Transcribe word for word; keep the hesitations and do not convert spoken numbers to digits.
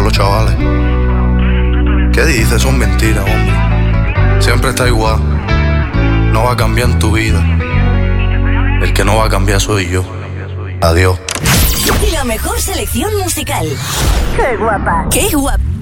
los chavales. ¿Qué dices? Son mentiras, hombre. Siempre está igual. No va a cambiar en tu vida. El que no va a cambiar soy yo. Adiós. La mejor selección musical. ¡Qué guapa! ¡Qué guapa!